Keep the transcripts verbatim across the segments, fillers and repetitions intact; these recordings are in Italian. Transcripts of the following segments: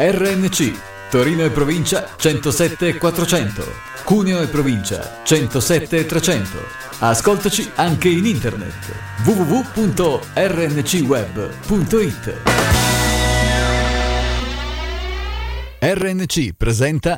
R N C, Torino e provincia centosette e quattrocento, Cuneo e provincia centosette e trecento. Ascoltaci anche in internet w w w punto r n c web punto i t. R N C presenta.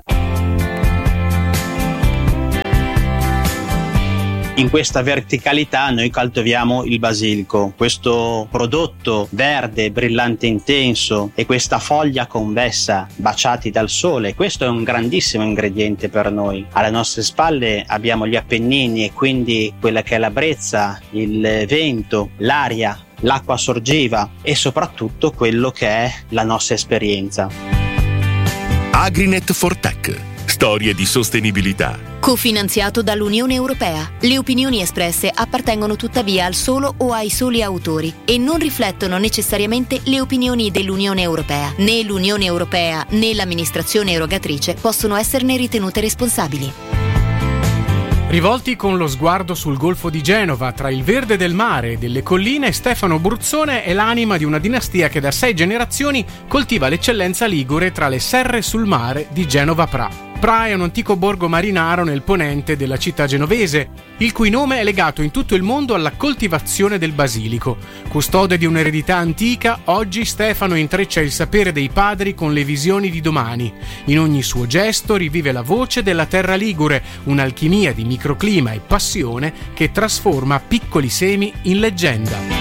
In questa verticalità noi caltoviamo il basilico, questo prodotto verde, brillante intenso, e questa foglia convessa baciati dal sole. Questo è un grandissimo ingrediente per noi. Alle nostre spalle abbiamo gli Appennini e quindi quella che è la brezza, il vento, l'aria, l'acqua sorgiva e soprattutto quello che è la nostra esperienza. Agrinet for Tech. Storie di sostenibilità. Cofinanziato dall'Unione Europea. Le opinioni espresse appartengono tuttavia al solo o ai soli autori e non riflettono necessariamente le opinioni dell'Unione Europea. Né l'Unione Europea né l'amministrazione erogatrice possono esserne ritenute responsabili. Rivolti con lo sguardo sul Golfo di Genova, tra il verde del mare e delle colline, Stefano Bruzzone è l'anima di una dinastia che da sei generazioni coltiva l'eccellenza ligure tra le serre sul mare di Genova Pra. Pra è un antico borgo marinaro nel ponente della città genovese, il cui nome è legato in tutto il mondo alla coltivazione del basilico. Custode di un'eredità antica, oggi Stefano intreccia il sapere dei padri con le visioni di domani. In ogni suo gesto rivive la voce della terra ligure, un'alchimia di microclima e passione che trasforma piccoli semi in leggenda.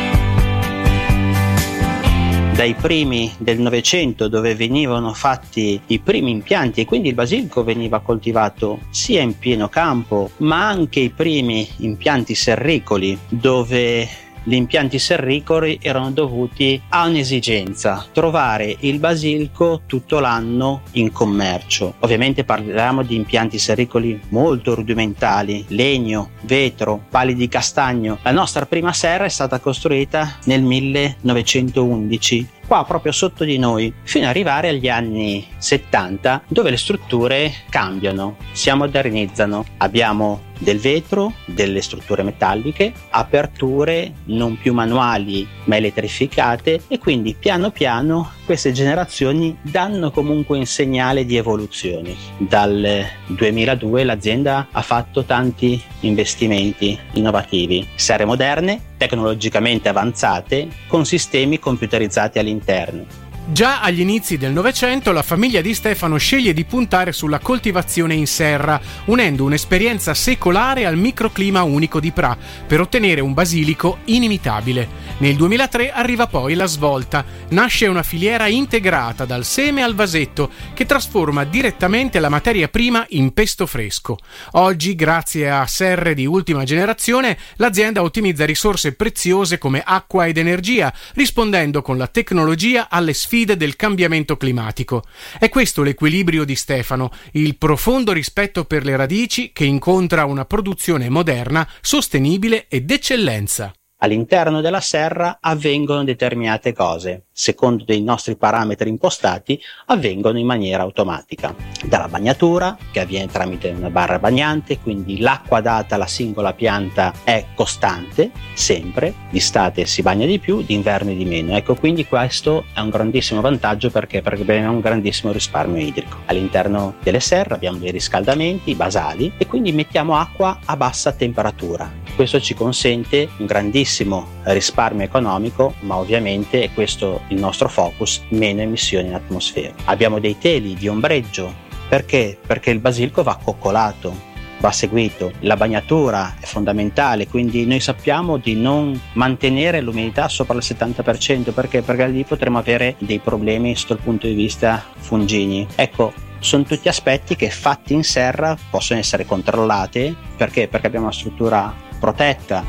Dai primi del Novecento, dove venivano fatti i primi impianti e quindi il basilico veniva coltivato sia in pieno campo, ma anche i primi impianti serricoli, dove gli impianti serricoli erano dovuti a un'esigenza: trovare il basilico tutto l'anno in commercio. Ovviamente parliamo di impianti serricoli molto rudimentali, legno, vetro, pali di castagno. La nostra prima serra è stata costruita nel millenovecentoundici, qua proprio sotto di noi, fino ad arrivare agli anni settanta, dove le strutture cambiano, si modernizzano. Abbiamo del vetro, delle strutture metalliche, aperture non più manuali ma elettrificate, e quindi piano piano queste generazioni danno comunque un segnale di evoluzione. Dal duemiladue l'azienda ha fatto tanti investimenti innovativi, serre moderne, tecnologicamente avanzate, con sistemi computerizzati all'interno. Già agli inizi del Novecento la famiglia di Stefano sceglie di puntare sulla coltivazione in serra, unendo un'esperienza secolare al microclima unico di Pra per ottenere un basilico inimitabile. Nel duemilatré arriva poi la svolta. Nasce una filiera integrata dal seme al vasetto che trasforma direttamente la materia prima in pesto fresco. Oggi, grazie a serre di ultima generazione, l'azienda ottimizza risorse preziose come acqua ed energia, rispondendo con la tecnologia alle sfide del cambiamento climatico. È questo l'equilibrio di Stefano, il profondo rispetto per le radici che incontra una produzione moderna, sostenibile ed eccellenza. All'interno della serra avvengono determinate cose, secondo dei nostri parametri impostati, avvengono in maniera automatica. Dalla bagnatura, che avviene tramite una barra bagnante, quindi l'acqua data alla singola pianta è costante, sempre, d'estate si bagna di più, d'inverno di meno. Ecco, quindi questo è un grandissimo vantaggio perché, perché abbiamo un grandissimo risparmio idrico. All'interno delle serre abbiamo dei riscaldamenti basali e quindi mettiamo acqua a bassa temperatura. Questo ci consente un grandissimo risparmio economico, ma ovviamente, e questo il nostro focus, meno emissioni in atmosfera. Abbiamo dei teli di ombreggio. Perché? Perché il basilico va coccolato, va seguito. La bagnatura è fondamentale, quindi noi sappiamo di non mantenere l'umidità sopra il settanta per cento. Perché? Perché lì potremo avere dei problemi sotto il punto di vista fungini. Ecco, sono tutti aspetti che fatti in serra possono essere controllati. Perché? Perché abbiamo una struttura protetta.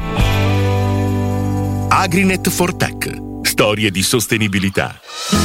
Agrinet for Tech. Storie di sostenibilità.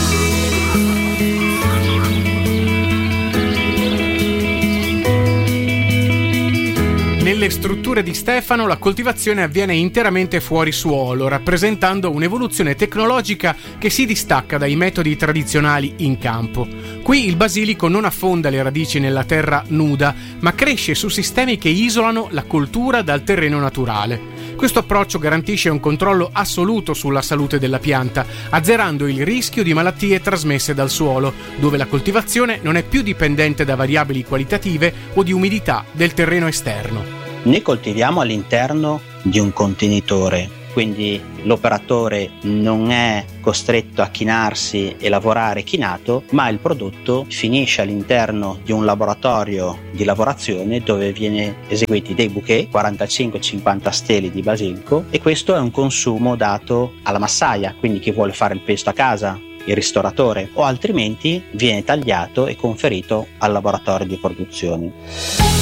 Nelle strutture di Stefano la coltivazione avviene interamente fuori suolo, rappresentando un'evoluzione tecnologica che si distacca dai metodi tradizionali in campo. Qui il basilico non affonda le radici nella terra nuda, ma cresce su sistemi che isolano la coltura dal terreno naturale. Questo approccio garantisce un controllo assoluto sulla salute della pianta, azzerando il rischio di malattie trasmesse dal suolo, dove la coltivazione non è più dipendente da variabili qualitative o di umidità del terreno esterno. Ne coltiviamo all'interno di un contenitore, quindi l'operatore non è costretto a chinarsi e lavorare chinato, ma il prodotto finisce all'interno di un laboratorio di lavorazione dove viene eseguiti dei bouquet, quarantacinque cinquanta steli di basilico, e questo è un consumo dato alla massaia, quindi chi vuole fare il pesto a casa, il ristoratore, o altrimenti viene tagliato e conferito al laboratorio di produzione.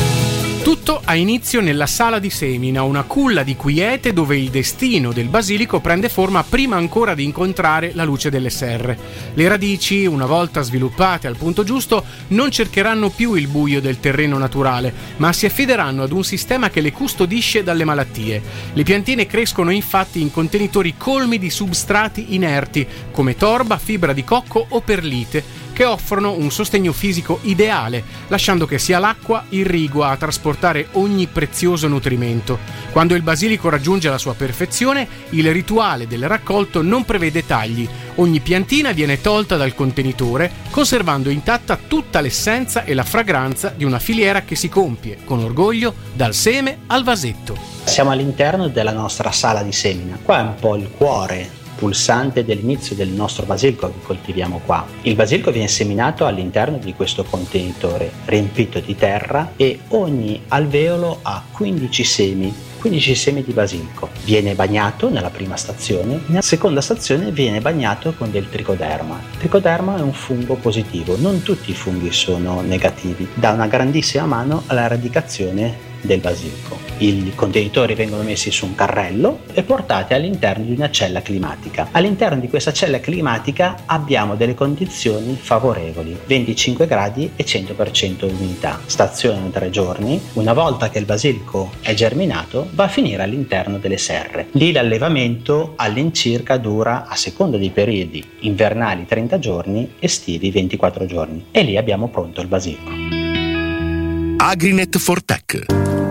Tutto ha inizio nella sala di semina, una culla di quiete dove il destino del basilico prende forma prima ancora di incontrare la luce delle serre. Le radici, una volta sviluppate al punto giusto, non cercheranno più il buio del terreno naturale, ma si affideranno ad un sistema che le custodisce dalle malattie. Le piantine crescono infatti in contenitori colmi di substrati inerti, come torba, fibra di cocco o perlite, che offrono un sostegno fisico ideale, lasciando che sia l'acqua irrigua a trasportare ogni prezioso nutrimento. Quando il basilico raggiunge la sua perfezione, il rituale del raccolto non prevede tagli. Ogni piantina viene tolta dal contenitore, conservando intatta tutta l'essenza e la fragranza di una filiera che si compie con orgoglio dal seme al vasetto. Siamo all'interno della nostra sala di semina. Qua è un po' il cuore pulsante dell'inizio del nostro basilico che coltiviamo qua. Il basilico viene seminato all'interno di questo contenitore riempito di terra e ogni alveolo ha quindici semi. quindici semi di basilico. Viene bagnato nella prima stazione, nella seconda stazione viene bagnato con del tricoderma. Il tricoderma è un fungo positivo, non tutti i funghi sono negativi, dà una grandissima mano alla radicazione del basilico. I contenitori vengono messi su un carrello e portati all'interno di una cella climatica. All'interno di questa cella climatica abbiamo delle condizioni favorevoli, venticinque gradi e cento per cento di umidità. Stazionano tre giorni. Una volta che il basilico è germinato, va a finire all'interno delle serre. Lì l'allevamento all'incirca dura, a seconda dei periodi, invernali trenta giorni, estivi ventiquattro giorni. E lì abbiamo pronto il basilico. Agrinet for Tech.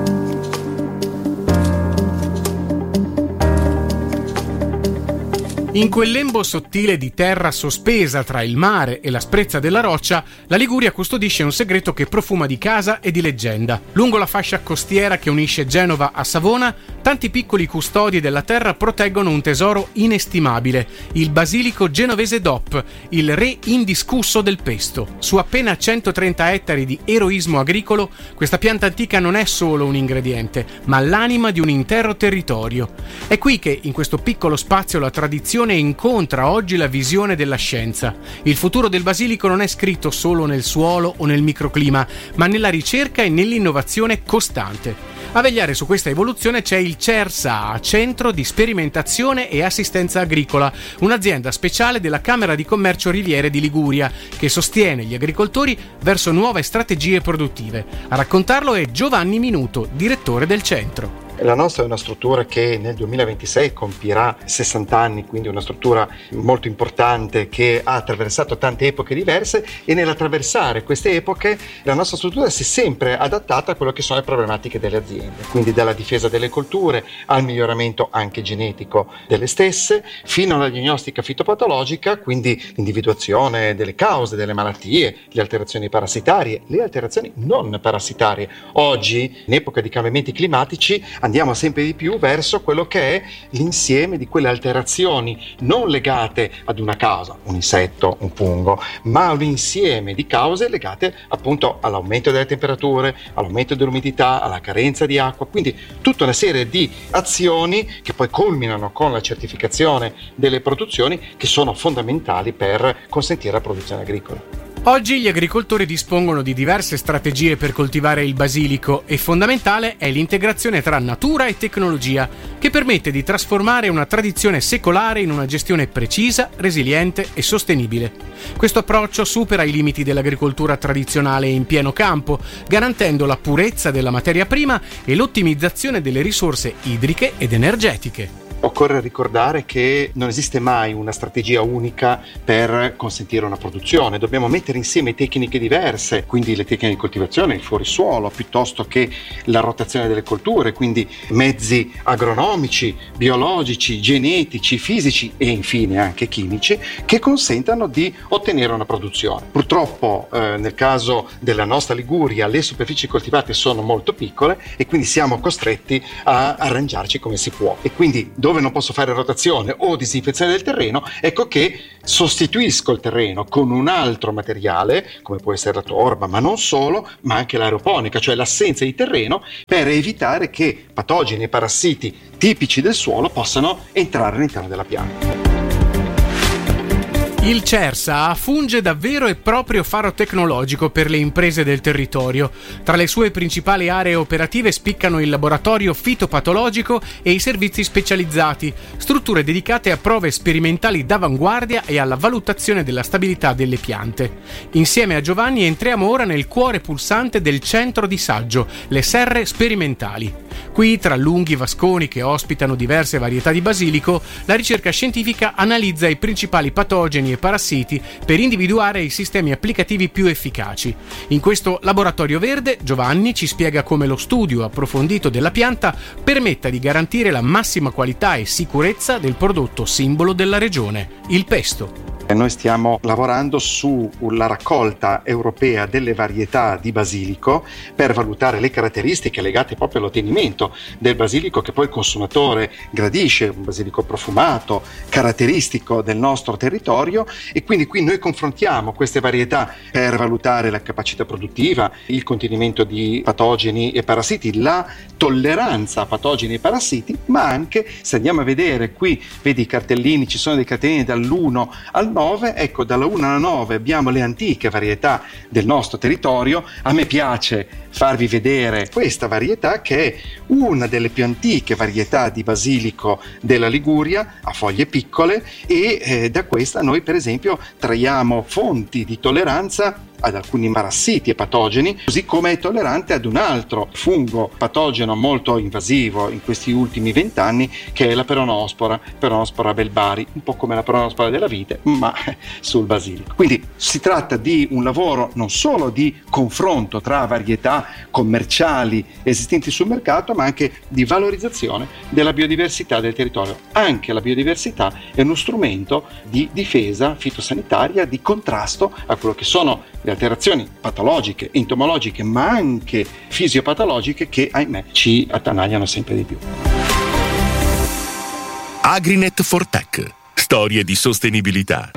In quel lembo sottile di terra sospesa tra il mare e l'asprezza della roccia, la Liguria custodisce un segreto che profuma di casa e di leggenda. Lungo la fascia costiera che unisce Genova a Savona, tanti piccoli custodi della terra proteggono un tesoro inestimabile, il basilico genovese D O P, il re indiscusso del pesto. Su appena centotrenta ettari di eroismo agricolo, questa pianta antica non è solo un ingrediente, ma l'anima di un intero territorio. È qui che, in questo piccolo spazio, la tradizione incontra oggi la visione della scienza. Il futuro del basilico non è scritto solo nel suolo o nel microclima, ma nella ricerca e nell'innovazione costante. A vegliare su questa evoluzione c'è il CERSA, Centro di Sperimentazione e Assistenza Agricola, un'azienda speciale della Camera di Commercio Riviere di Liguria, che sostiene gli agricoltori verso nuove strategie produttive. A raccontarlo è Giovanni Minuto, direttore del centro. La nostra è una struttura che nel duemilaventisei compirà sessanta anni, quindi una struttura molto importante che ha attraversato tante epoche diverse, e nell'attraversare queste epoche la nostra struttura si è sempre adattata a quello che sono le problematiche delle aziende, quindi dalla difesa delle colture al miglioramento anche genetico delle stesse, fino alla diagnostica fitopatologica, quindi l'individuazione delle cause delle malattie, le alterazioni parassitarie, le alterazioni non parassitarie. Oggi, in epoca di cambiamenti climatici, andiamo sempre di più verso quello che è l'insieme di quelle alterazioni non legate ad una causa, un insetto, un fungo, ma un insieme di cause legate appunto all'aumento delle temperature, all'aumento dell'umidità, alla carenza di acqua, quindi tutta una serie di azioni che poi culminano con la certificazione delle produzioni, che sono fondamentali per consentire la produzione agricola. Oggi gli agricoltori dispongono di diverse strategie per coltivare il basilico e fondamentale è l'integrazione tra natura e tecnologia, che permette di trasformare una tradizione secolare in una gestione precisa, resiliente e sostenibile. Questo approccio supera i limiti dell'agricoltura tradizionale in pieno campo, garantendo la purezza della materia prima e l'ottimizzazione delle risorse idriche ed energetiche. occorre ricordare che non esiste mai una strategia unica per consentire una produzione. Dobbiamo mettere insieme tecniche diverse, quindi le tecniche di coltivazione, il fuorisuolo, piuttosto che la rotazione delle colture, quindi mezzi agronomici, biologici, genetici, fisici e infine anche chimici che consentano di ottenere una produzione. Purtroppo eh, nel caso della nostra Liguria le superfici coltivate sono molto piccole e quindi siamo costretti a arrangiarci come si può, e quindi dove non posso fare rotazione o disinfezione del terreno, ecco che sostituisco il terreno con un altro materiale come può essere la torba, ma non solo, ma anche l'aeroponica, cioè l'assenza di terreno, per evitare che patogeni e parassiti tipici del suolo possano entrare all'interno della pianta. Il CERSA funge da vero e proprio faro tecnologico per le imprese del territorio. Tra le sue principali aree operative spiccano il laboratorio fitopatologico e i servizi specializzati, strutture dedicate a prove sperimentali d'avanguardia e alla valutazione della stabilità delle piante. Insieme a Giovanni entriamo ora nel cuore pulsante del centro di saggio, le serre sperimentali. Qui, tra lunghi vasconi che ospitano diverse varietà di basilico, la ricerca scientifica analizza i principali patogeni e parassiti per individuare i sistemi applicativi più efficaci. In questo laboratorio verde, Giovanni ci spiega come lo studio approfondito della pianta permetta di garantire la massima qualità e sicurezza del prodotto simbolo della regione, il pesto. Noi stiamo lavorando sulla raccolta europea delle varietà di basilico per valutare le caratteristiche legate proprio all'ottenimento del basilico che poi il consumatore gradisce, un basilico profumato, caratteristico del nostro territorio, e quindi qui noi confrontiamo queste varietà per valutare la capacità produttiva, il contenimento di patogeni e parassiti, la tolleranza a patogeni e parassiti, ma anche, se andiamo a vedere qui, vedi i cartellini, ci sono dei cartellini dall'uno al nove, ecco, dalla uno alla nove abbiamo le antiche varietà del nostro territorio. A me piace farvi vedere questa varietà che è una delle più antiche varietà di basilico della Liguria, a foglie piccole, e eh, da questa noi per esempio traiamo fonti di tolleranza ad alcuni parassiti e patogeni, così come è tollerante ad un altro fungo patogeno molto invasivo in questi ultimi vent'anni, che è la peronospora, peronospora belbari, un po' come la peronospora della vite, ma sul basilico. Quindi si tratta di un lavoro non solo di confronto tra varietà commerciali esistenti sul mercato, ma anche di valorizzazione della biodiversità del territorio. Anche la biodiversità è uno strumento di difesa fitosanitaria, di contrasto a quello che sono le alterazioni patologiche, entomologiche, ma anche fisiopatologiche che, ahimè, ci attanagliano sempre di più. Agrinet for Tech. Storie di sostenibilità.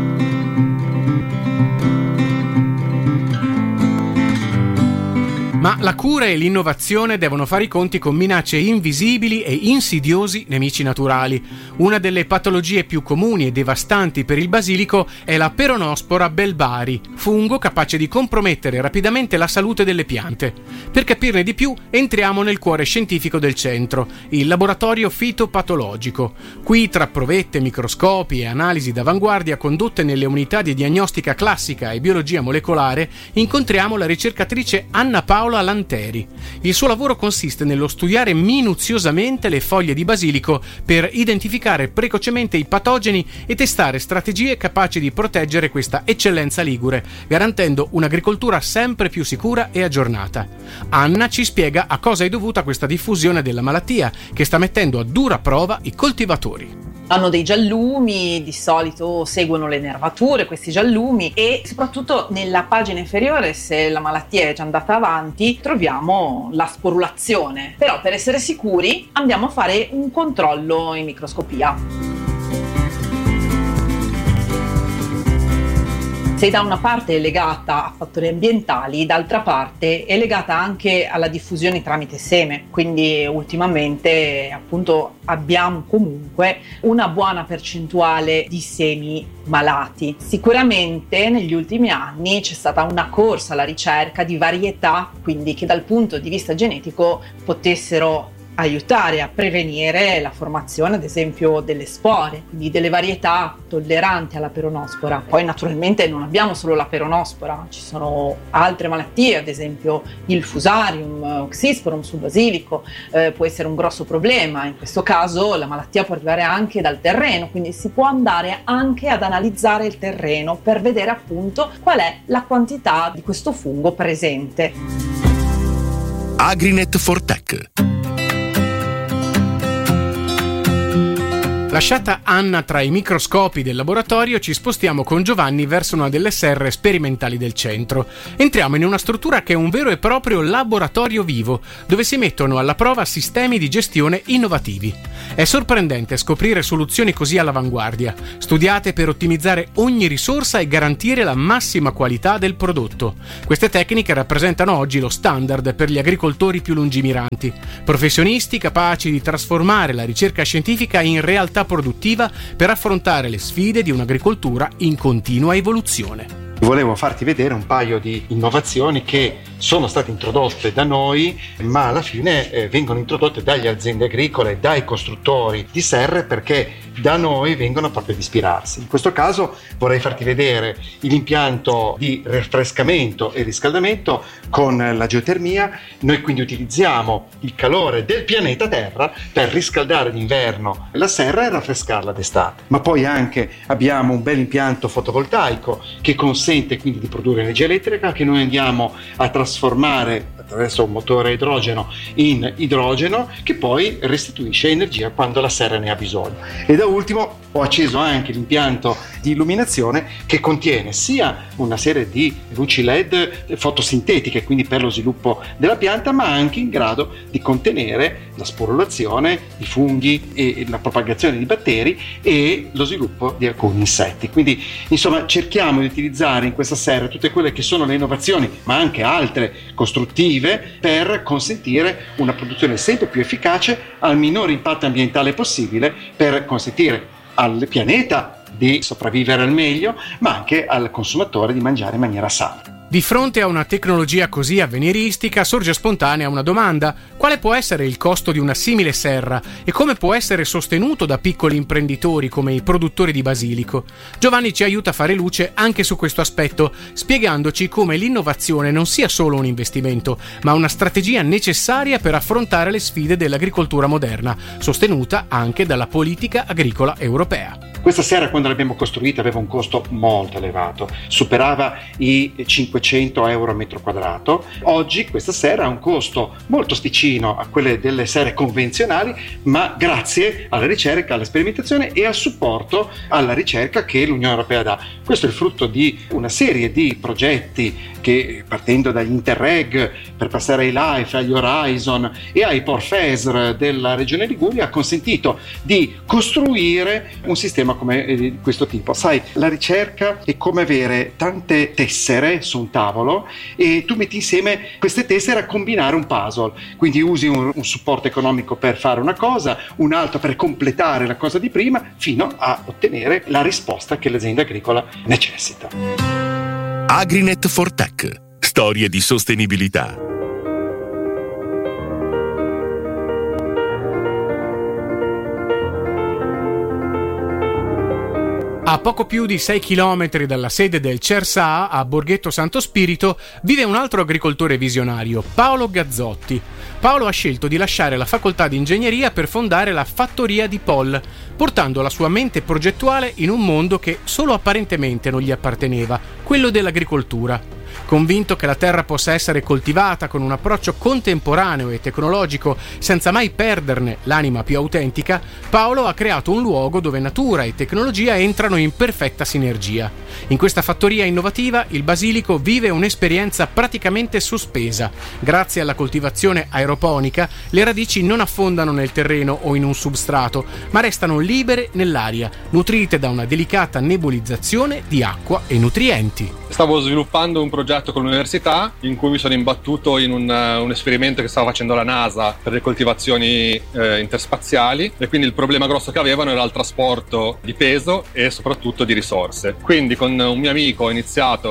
Ma la cura e l'innovazione devono fare i conti con minacce invisibili e insidiosi nemici naturali. Una delle patologie più comuni e devastanti per il basilico è la peronospora belbari, fungo capace di compromettere rapidamente la salute delle piante. Per capirne di più, entriamo nel cuore scientifico del centro, il laboratorio fitopatologico. Qui, tra provette, microscopi e analisi d'avanguardia condotte nelle unità di diagnostica classica e biologia molecolare, incontriamo la ricercatrice Anna Paola Lanteri. Il suo lavoro consiste nello studiare minuziosamente le foglie di basilico per identificare precocemente i patogeni e testare strategie capaci di proteggere questa eccellenza ligure, garantendo un'agricoltura sempre più sicura e aggiornata. Anna ci spiega a cosa è dovuta questa diffusione della malattia, che sta mettendo a dura prova i coltivatori. Hanno dei giallumi, di solito seguono le nervature questi giallumi, e soprattutto nella pagina inferiore, se la malattia è già andata avanti, troviamo la sporulazione. Però per essere sicuri andiamo a fare un controllo in microscopia. Se da una parte è legata a fattori ambientali, d'altra parte è legata anche alla diffusione tramite seme, quindi ultimamente appunto abbiamo comunque una buona percentuale di semi malati. Sicuramente negli ultimi anni c'è stata una corsa alla ricerca di varietà, quindi che dal punto di vista genetico potessero aiutare a prevenire la formazione, ad esempio, delle spore, quindi delle varietà tolleranti alla peronospora. Poi naturalmente non abbiamo solo la peronospora, ci sono altre malattie, ad esempio il fusarium, Xysporum sul basilico, eh, può essere un grosso problema. In questo caso la malattia può arrivare anche dal terreno, quindi si può andare anche ad analizzare il terreno per vedere appunto qual è la quantità di questo fungo presente. Agrinet for Tech. Lasciata Anna tra i microscopi del laboratorio, ci spostiamo con Giovanni verso una delle serre sperimentali del centro. Entriamo in una struttura che è un vero e proprio laboratorio vivo, dove si mettono alla prova sistemi di gestione innovativi. È sorprendente scoprire soluzioni così all'avanguardia, studiate per ottimizzare ogni risorsa e garantire la massima qualità del prodotto. Queste tecniche rappresentano oggi lo standard per gli agricoltori più lungimiranti, professionisti capaci di trasformare la ricerca scientifica in realtà produttiva per affrontare le sfide di un'agricoltura in continua evoluzione. Volevo farti vedere un paio di innovazioni che sono state introdotte da noi, ma alla fine eh, vengono introdotte dagli aziende agricole, dai costruttori di serre, perché da noi vengono proprio ad ispirarsi. In questo caso vorrei farti vedere l'impianto di rinfrescamento e riscaldamento con la geotermia. Noi quindi utilizziamo il calore del pianeta Terra per riscaldare d'inverno la serra e raffrescarla d'estate. Ma poi anche abbiamo un bel impianto fotovoltaico che consente quindi di produrre energia elettrica, che noi andiamo a trasformare attraverso un motore a idrogeno in idrogeno, che poi restituisce energia quando la serra ne ha bisogno. E da ultimo ho acceso anche l'impianto di illuminazione che contiene sia una serie di luci L E D fotosintetiche, quindi per lo sviluppo della pianta, ma anche in grado di contenere la sporulazione, i funghi e la propagazione di batteri e lo sviluppo di alcuni insetti. Quindi insomma cerchiamo di utilizzare in questa serra tutte quelle che sono le innovazioni, ma anche altre costruttive, per consentire una produzione sempre più efficace al minore impatto ambientale possibile, per consentire al pianeta di sopravvivere al meglio, ma anche al consumatore di mangiare in maniera sana. Di fronte a una tecnologia così avveniristica sorge spontanea una domanda: quale può essere il costo di una simile serra e come può essere sostenuto da piccoli imprenditori come i produttori di basilico? Giovanni ci aiuta a fare luce anche su questo aspetto, spiegandoci come l'innovazione non sia solo un investimento, ma una strategia necessaria per affrontare le sfide dell'agricoltura moderna, sostenuta anche dalla politica agricola europea. Questa serra, quando l'abbiamo costruita, aveva un costo molto elevato, superava i cinquecento euro a metro quadrato. Oggi questa serra ha un costo molto vicino a quelle delle serre convenzionali, ma grazie alla ricerca, alla sperimentazione e al supporto alla ricerca che l'Unione Europea dà. Questo è il frutto di una serie di progetti che, partendo dagli Interreg per passare ai LIFE, agli Horizon e ai Porfesr della Regione Liguria, ha consentito di costruire un sistema come questo tipo. Sai, la ricerca è come avere tante tessere su un tavolo e tu metti insieme queste tessere a combinare un puzzle, quindi usi un, un supporto economico per fare una cosa, un altro per completare la cosa di prima, fino a ottenere la risposta che l'azienda agricola necessita. Agrinet for Tech. Storie di sostenibilità. A poco più di sei chilometri dalla sede del CERSA, a Borghetto Santo Spirito, vive un altro agricoltore visionario, Paolo Gazzotti. Paolo ha scelto di lasciare la facoltà di ingegneria per fondare la fattoria di Pol, portando la sua mente progettuale in un mondo che solo apparentemente non gli apparteneva, quello dell'agricoltura. Convinto che la terra possa essere coltivata con un approccio contemporaneo e tecnologico senza mai perderne l'anima più autentica, Paolo ha creato un luogo dove natura e tecnologia entrano in perfetta sinergia. In questa fattoria innovativa il basilico vive un'esperienza praticamente sospesa. Grazie alla coltivazione aeroponica, le radici non affondano nel terreno o in un substrato, ma restano libere nell'aria, nutrite da una delicata nebulizzazione di acqua e nutrienti. Stavo sviluppando un progetto con l'università in cui mi sono imbattuto in un, un esperimento che stava facendo la NASA per le coltivazioni eh, interspaziali, e quindi il problema grosso che avevano era il trasporto di peso e soprattutto di risorse. Quindi con un mio amico ho iniziato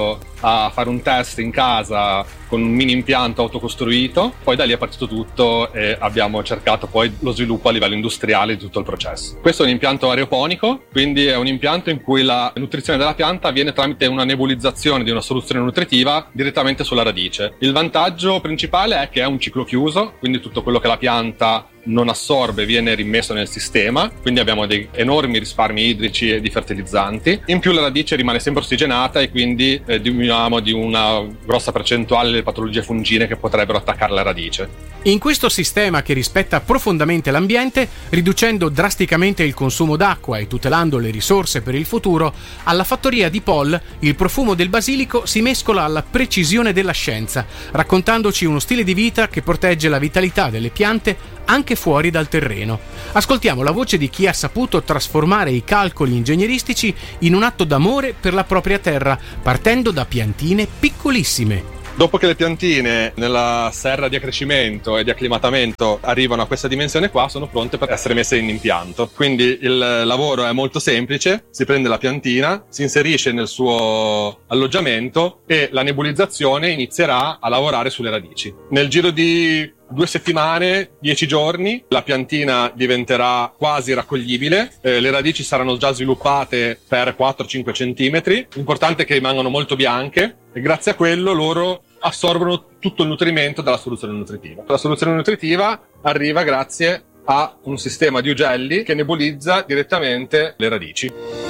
a fare un test in casa con un mini impianto autocostruito, poi da lì è partito tutto e abbiamo cercato poi lo sviluppo a livello industriale di tutto il processo. Questo è un impianto aeroponico, quindi è un impianto in cui la nutrizione della pianta avviene tramite una nebulizzazione di una soluzione nutritiva direttamente sulla radice. Il vantaggio principale è che è un ciclo chiuso, quindi tutto quello che la pianta non assorbe viene rimesso nel sistema, quindi abbiamo dei enormi risparmi idrici e di fertilizzanti. In più la radice rimane sempre ossigenata e quindi eh, diminuiamo di una grossa percentuale le patologie fungine che potrebbero attaccare la radice. In questo sistema che rispetta profondamente l'ambiente, riducendo drasticamente il consumo d'acqua e tutelando le risorse per il futuro, alla fattoria di Paul il profumo del basilico si mescola alla precisione della scienza, raccontandoci uno stile di vita che protegge la vitalità delle piante anche fuori dal terreno. Ascoltiamo la voce di chi ha saputo trasformare i calcoli ingegneristici in un atto d'amore per la propria terra, partendo da piantine piccolissime. Dopo che le piantine nella serra di accrescimento e di acclimatamento arrivano a questa dimensione qua, sono pronte per essere messe in impianto. Quindi il lavoro è molto semplice: si prende la piantina, si inserisce nel suo alloggiamento e la nebulizzazione inizierà a lavorare sulle radici. Nel giro di due settimane, dieci giorni, la piantina diventerà quasi raccoglibile, eh, le radici saranno già sviluppate per quattro cinque centimetri, l'importante è che rimangano molto bianche e grazie a quello loro assorbono tutto il nutrimento dalla soluzione nutritiva. La soluzione nutritiva arriva grazie a un sistema di ugelli che nebulizza direttamente le radici.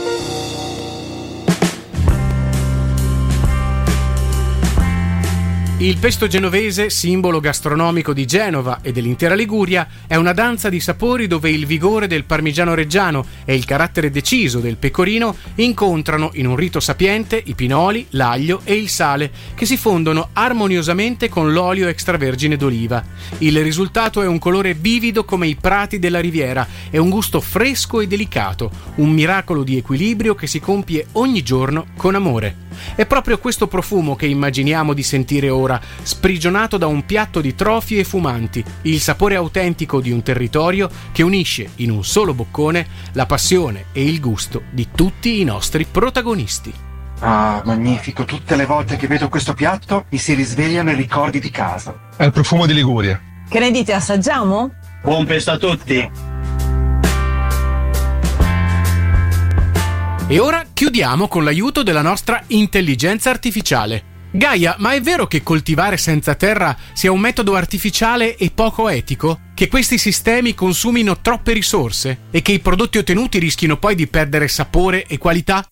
Il pesto genovese, simbolo gastronomico di Genova e dell'intera Liguria, è una danza di sapori dove il vigore del parmigiano reggiano e il carattere deciso del pecorino incontrano in un rito sapiente i pinoli, l'aglio e il sale, che si fondono armoniosamente con l'olio extravergine d'oliva. Il risultato è un colore vivido come i prati della Riviera e un gusto fresco e delicato, un miracolo di equilibrio che si compie ogni giorno con amore. È proprio questo profumo che immaginiamo di sentire ora, sprigionato da un piatto di trofie e fumanti, il sapore autentico di un territorio che unisce in un solo boccone la passione e il gusto di tutti i nostri protagonisti. Ah, magnifico! Tutte le volte che vedo questo piatto mi si risvegliano i ricordi di casa. È il profumo di Liguria. Che ne dite, assaggiamo? Buon pesto a tutti! E ora chiudiamo con l'aiuto della nostra intelligenza artificiale. Gaia, ma è vero che coltivare senza terra sia un metodo artificiale e poco etico? Che questi sistemi consumino troppe risorse? E che i prodotti ottenuti rischino poi di perdere sapore e qualità?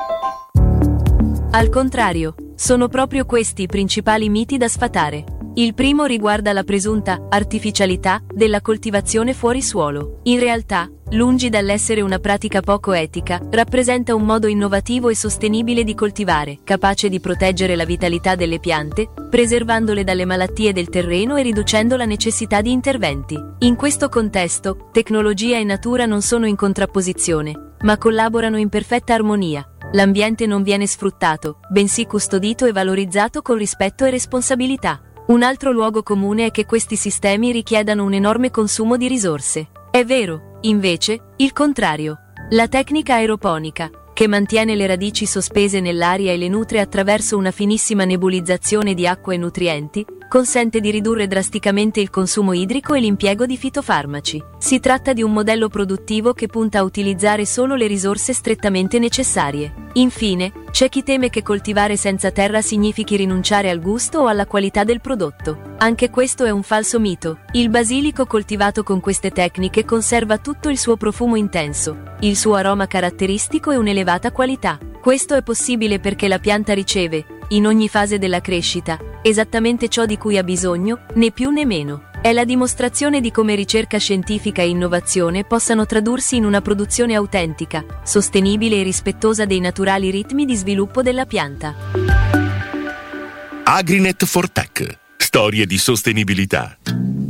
Al contrario, sono proprio questi i principali miti da sfatare. Il primo riguarda la presunta artificialità della coltivazione fuori suolo. In realtà, lungi dall'essere una pratica poco etica, rappresenta un modo innovativo e sostenibile di coltivare, capace di proteggere la vitalità delle piante, preservandole dalle malattie del terreno e riducendo la necessità di interventi. In questo contesto, tecnologia e natura non sono in contrapposizione, ma collaborano in perfetta armonia. L'ambiente non viene sfruttato, bensì custodito e valorizzato con rispetto e responsabilità. Un altro luogo comune è che questi sistemi richiedano un enorme consumo di risorse. È vero, invece, il contrario. La tecnica aeroponica, che mantiene le radici sospese nell'aria e le nutre attraverso una finissima nebulizzazione di acqua e nutrienti, consente di ridurre drasticamente il consumo idrico e l'impiego di fitofarmaci. Si tratta di un modello produttivo che punta a utilizzare solo le risorse strettamente necessarie. Infine, c'è chi teme che coltivare senza terra significhi rinunciare al gusto o alla qualità del prodotto. Anche questo è un falso mito. Il basilico coltivato con queste tecniche conserva tutto il suo profumo intenso, il suo aroma caratteristico e un'elevata qualità. Questo è possibile perché la pianta riceve, in ogni fase della crescita, esattamente ciò di cui ha bisogno, né più né meno. È la dimostrazione di come ricerca scientifica e innovazione possano tradursi in una produzione autentica, sostenibile e rispettosa dei naturali ritmi di sviluppo della pianta. Agrinet for Tech. Storie di sostenibilità.